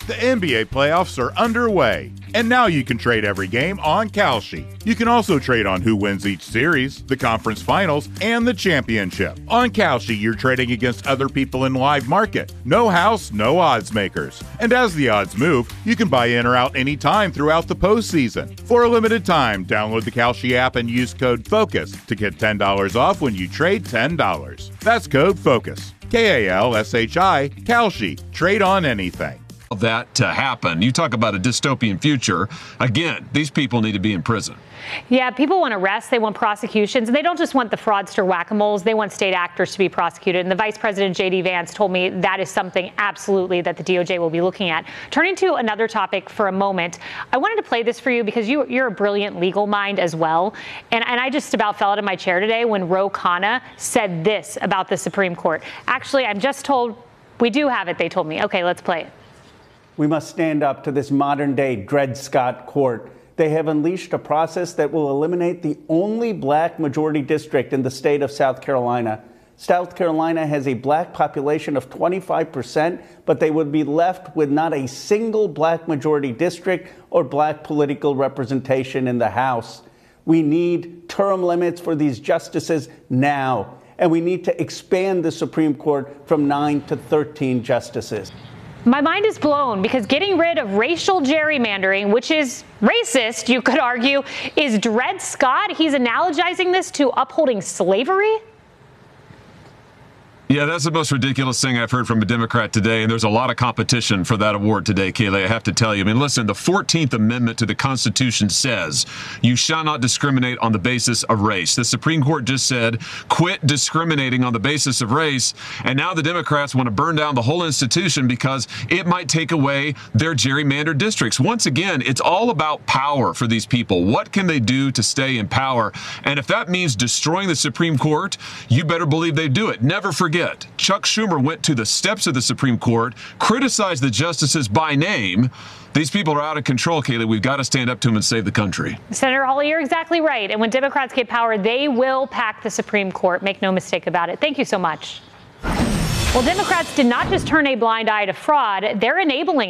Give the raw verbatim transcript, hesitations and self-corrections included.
The N B A playoffs are underway, and now you can trade every game on Kalshi. You can also trade on who wins each series, the conference finals, and the championship. On Kalshi, you're trading against other people in live market. No house, no odds makers. And as the odds move, you can buy in or out anytime throughout the postseason. For a limited time, download the Kalshi app and use code FOCUS to get ten dollars off when you trade ten dollars. That's code FOCUS. K A L S H I, Kalshi. Trade on anything. That to happen. You talk about a dystopian future. Again, these people need to be in prison. Yeah, people want arrests. They want prosecutions. And they don't just want the fraudster whack-a-moles. They want state actors to be prosecuted. And the Vice President, J D. Vance, told me that is something absolutely that the D O J will be looking at. Turning to another topic for a moment, I wanted to play this for you because you, you're a brilliant legal mind as well. And, and I just about fell out of my chair today when Ro Khanna said this about the Supreme Court. Actually, I'm just told we do have it, they told me. Okay, let's play it. We must stand up to this modern-day Dred Scott court. They have unleashed a process that will eliminate the only black majority district in the state of South Carolina. South Carolina has a black population of twenty-five percent, but they would be left with not a single black majority district or black political representation in the House. We need term limits for these justices now, and we need to expand the Supreme Court from nine to thirteen justices. My mind is blown because getting rid of racial gerrymandering, which is racist, you could argue, is Dred Scott. He's analogizing this to upholding slavery. Yeah, that's the most ridiculous thing I've heard from a Democrat today, and there's a lot of competition for that award today, Kayleigh, I have to tell you. I mean, listen, the fourteenth Amendment to the Constitution says you shall not discriminate on the basis of race. The Supreme Court just said, quit discriminating on the basis of race, and now the Democrats want to burn down the whole institution because it might take away their gerrymandered districts. Once again, it's all about power for these people. What can they do to stay in power? And if that means destroying the Supreme Court, you better believe they do it. Never forget. Chuck Schumer went to the steps of the Supreme Court, criticized the justices by name. These people are out of control, Kayleigh. We've got to stand up to them and save the country. Senator Hawley, you're exactly right. And when Democrats get power, they will pack the Supreme Court. Make no mistake about it. Thank you so much. Well, Democrats did not just turn a blind eye to fraud. They're enabling